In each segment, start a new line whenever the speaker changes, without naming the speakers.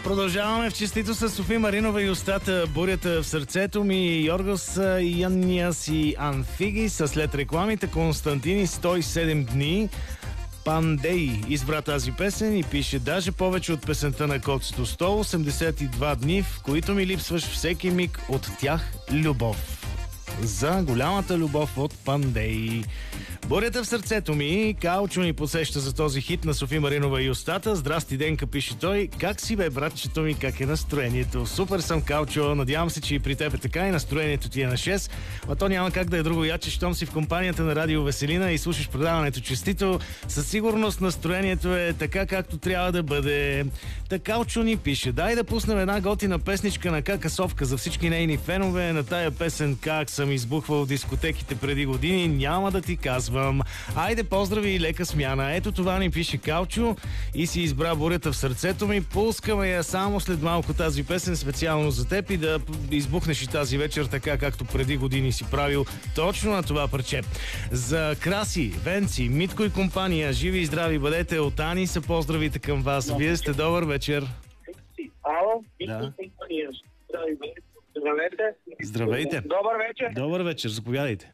Продължаваме в честито с Софи Маринова и устата бурята в сърцето ми. Йоргос Янниас и Анфигис след рекламите. Константини 107 дни. Пандей избра тази песен и пише даже повече от песента на Коцето. 182 дни, в които ми липсваш всеки миг, от тях любов. За голямата любов от Пандей. Бурята в сърцето ми. Калчо ни посеща за този хит на Софи Маринова и устата. Здрасти, Денка, пише той. Как си бе, братчето ми, как е настроението? Супер съм, Калчо. Надявам се, че и при теб е така и настроението ти е на 6. А то няма как да е друго яче, щом си в компанията на Радио Веселина и слушаш предаването честито. Със сигурност настроението е така, както трябва да бъде. Така Калчо ни пише. Дай да пуснем една готина песничка на Какасовка за всички нейни фенове. На тая песен как съм избухвал в дискотеките преди години, няма да ти казвам. Айде, поздрави и лека смяна. Ето това ни пише Калчо и си избра бурята в сърцето ми. Пускаме я само след малко тази песен специално за теб и да избухнеш и тази вечер така, както преди години си правил точно на това парче. За Краси, Венци, Митко и компания, живи и здрави бъдете. От Ани са поздравите към вас. Вие сте добър вечер.
Ало,
да.
Здравейте.
Здравейте.
Добър вечер.
Добър вечер, заповядайте.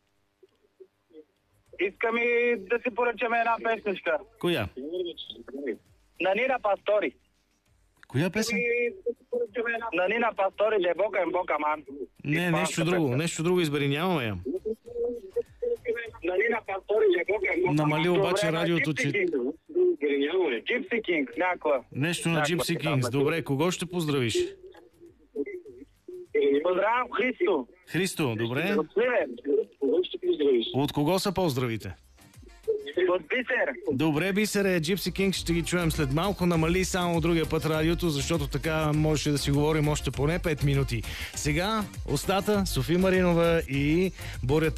Искам и да си поръчаме една песничка.
Коя?
На Нина Пастори.
Коя песен?
На Нина Пастори, Дебока и Бока Ман.
Не, нещо друго избери, нямаме я.
На Нина Пастори, Дебока и Бока Ман.
Намали обаче радиото, че...
Gypsy King, някаква.
Нещо на Gypsy Kings. Добре, кого ще поздравиш?
Поздравям Христо.
Христо, добре.
От Сливен.
От кого са поздравите?
От Бисер.
Добре, Бисере, Gypsy Kings ще ги чуем след малко. Намали само другия път радиото, защото така можеше да си говорим още поне 5 минути. Сега устата, Софи Маринова и бурята